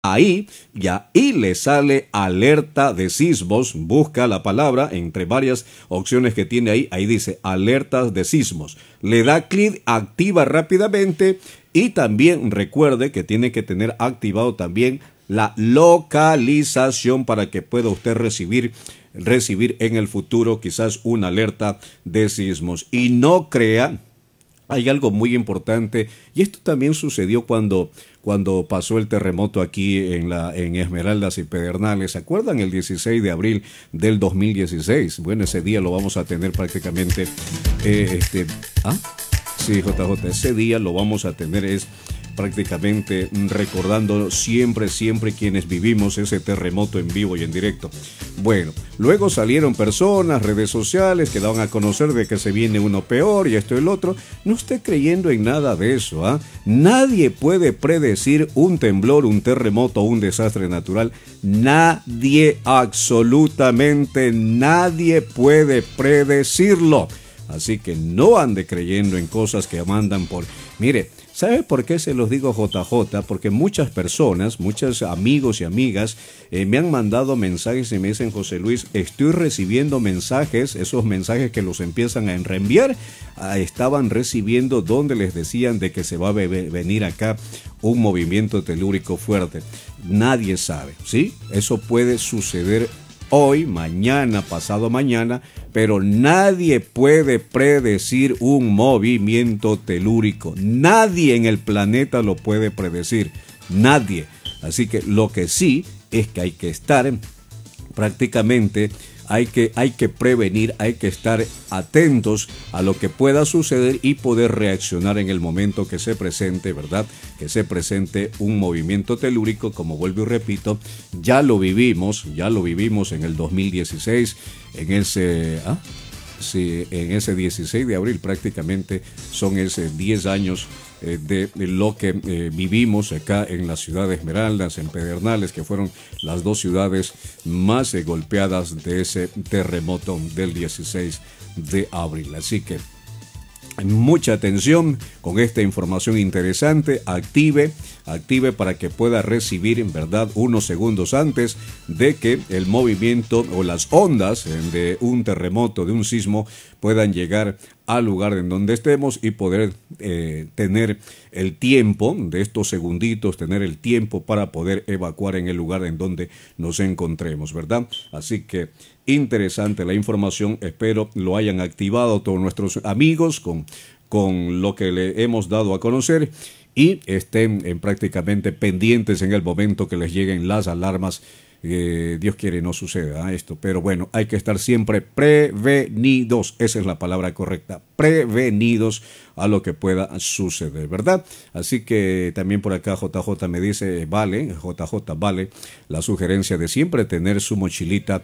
ahí y ahí le sale alerta de sismos. Busca la palabra entre varias opciones que tiene ahí. Ahí dice alertas de sismos. Le da clic, activa rápidamente y también recuerde que tiene que tener activado también la localización para que pueda usted recibir en el futuro quizás una alerta de sismos. Y no crea, hay algo muy importante, y esto también sucedió cuando pasó el terremoto aquí en Esmeraldas y Pedernales. ¿Se acuerdan? El 16 de abril del 2016. Bueno, ese día lo vamos a tener prácticamente. Sí, JJ, ese día lo vamos a tener es prácticamente recordando siempre quienes vivimos ese terremoto en vivo y en directo. Bueno, luego salieron personas, redes sociales que daban a conocer de que se viene uno peor y esto y el otro. No esté creyendo en nada de eso, ¿ah? Nadie puede predecir un temblor, un terremoto o un desastre natural. Nadie, absolutamente nadie puede predecirlo. Así que no ande creyendo en cosas que mandan por... Mire, ¿sabe por qué se los digo, JJ? Porque muchas personas, muchos amigos y amigas me han mandado mensajes y me dicen: José Luis, estoy recibiendo mensajes, esos mensajes que los empiezan a reenviar, estaban recibiendo donde les decían de que se va a venir acá un movimiento telúrico fuerte. Nadie sabe, ¿sí? Eso puede suceder hoy, mañana, pasado mañana, pero nadie puede predecir un movimiento telúrico. Nadie en el planeta lo puede predecir. Nadie. Así que lo que sí es que hay que estar prácticamente... Hay que prevenir, hay que estar atentos a lo que pueda suceder y poder reaccionar en el momento que se presente, ¿verdad? Que se presente un movimiento telúrico, como vuelvo y repito, ya lo vivimos en el 2016, en ese 16 de abril prácticamente son 10 años de lo que vivimos acá en la ciudad de Esmeraldas, en Pedernales, que fueron las dos ciudades más golpeadas de ese terremoto del 16 de abril. Así que mucha atención con esta información interesante. Active para que pueda recibir, en verdad, unos segundos antes de que el movimiento o las ondas de un terremoto, de un sismo, puedan llegar al lugar en donde estemos y poder tener el tiempo de estos segunditos, tener el tiempo para poder evacuar en el lugar en donde nos encontremos, ¿verdad? Así que interesante la información, espero lo hayan activado todos nuestros amigos con lo que le hemos dado a conocer y estén prácticamente pendientes en el momento que les lleguen las alarmas. Dios quiere no suceda esto, pero bueno, hay que estar siempre prevenidos, esa es la palabra correcta, prevenidos a lo que pueda suceder, ¿verdad? Así que también por acá JJ me dice, JJ vale la sugerencia de siempre tener su mochilita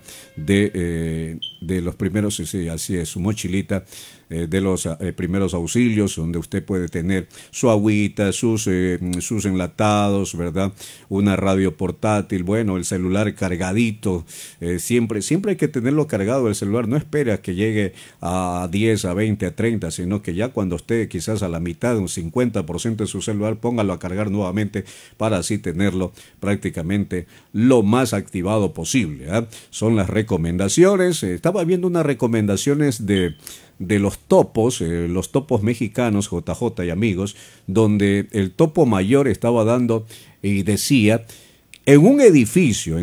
de los primeros, sí, así es, su mochilita de los primeros auxilios, donde usted puede tener su agüita, sus enlatados, ¿verdad? Una radio portátil, bueno, el celular cargadito, siempre hay que tenerlo cargado el celular, no espera que llegue a 10, a 20, a 30, sino que ya cuando esté quizás a la mitad, un 50% de su celular, póngalo a cargar nuevamente para así tenerlo prácticamente lo más activado posible, ¿eh? Son las recomendaciones. Estaba viendo unas recomendaciones de los topos mexicanos, JJ y amigos, donde el topo mayor estaba dando y decía, en un edificio,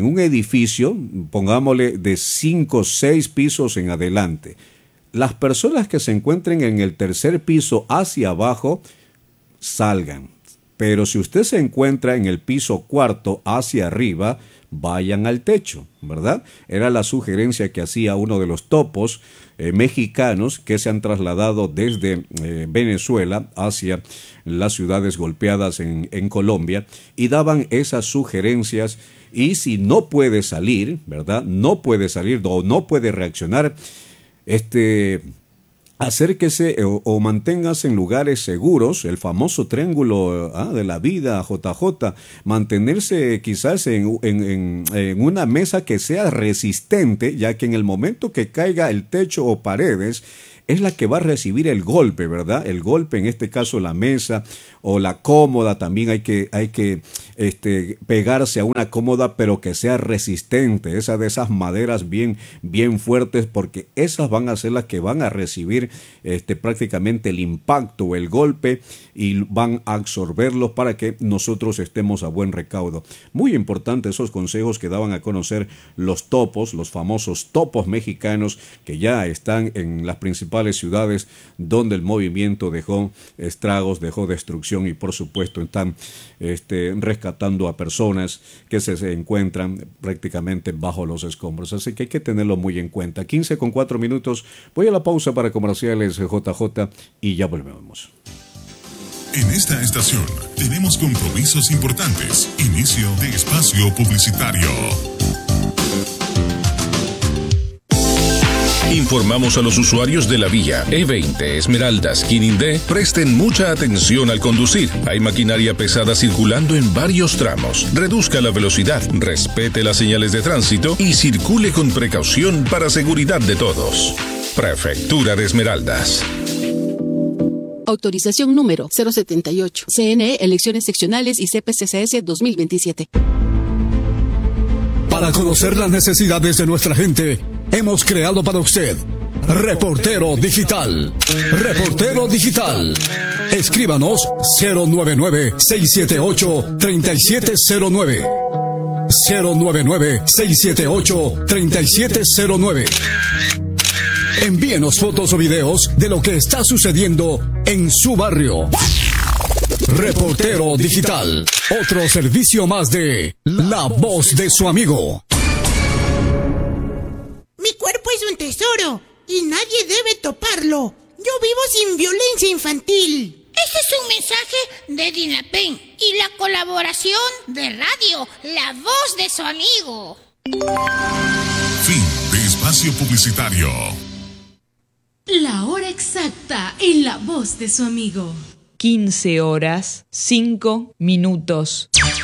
pongámosle de 5 o 6 pisos en adelante, las personas que se encuentren en el tercer piso hacia abajo, salgan. Pero si usted se encuentra en el piso cuarto hacia arriba, vayan al techo, ¿verdad? Era la sugerencia que hacía uno de los topos mexicanos que se han trasladado desde Venezuela hacia las ciudades golpeadas en Colombia, y daban esas sugerencias. Y si no puede salir, ¿verdad? No puede salir o no puede reaccionar, acérquese o manténgase en lugares seguros, el famoso triángulo de la vida, JJ, mantenerse quizás en una mesa que sea resistente, ya que en el momento que caiga el techo o paredes, es la que va a recibir el golpe, ¿verdad? El golpe, en este caso la mesa o la cómoda, también hay que pegarse a una cómoda, pero que sea resistente, esa de esas maderas bien fuertes, porque esas van a ser las que van a recibir prácticamente el impacto o el golpe y van a absorberlos para que nosotros estemos a buen recaudo. Muy importante esos consejos que daban a conocer los topos, los famosos topos mexicanos que ya están en las principales ciudades donde el movimiento dejó estragos, dejó destrucción y por supuesto están rescatando a personas que se encuentran prácticamente bajo los escombros. Así que hay que tenerlo muy en cuenta. 15:04. Voy a la pausa para comerciales, JJ, y ya volvemos. En esta estación tenemos compromisos importantes. Inicio de espacio publicitario. Informamos a los usuarios de la vía E20 Esmeraldas-Quinindé presten mucha atención al conducir. Hay maquinaria pesada circulando en varios tramos. Reduzca la velocidad, respete las señales de tránsito y circule con precaución para seguridad de todos. Prefectura de Esmeraldas. Autorización número 078. CNE, Elecciones Seccionales y CPCCS 2027. Para conocer las necesidades de nuestra gente, hemos creado para usted Reportero Digital. Reportero Digital. Escríbanos 099-678-3709. 099-678-3709. Envíenos fotos o videos de lo que está sucediendo en su barrio. Reportero Digital, otro servicio más de La Voz de su Amigo. Mi cuerpo es un tesoro y nadie debe toparlo. Yo vivo sin violencia infantil. Este es un mensaje de Dinapen y la colaboración de radio La Voz de su Amigo. Fin de espacio publicitario. La hora exacta en La Voz de su Amigo. 15:05.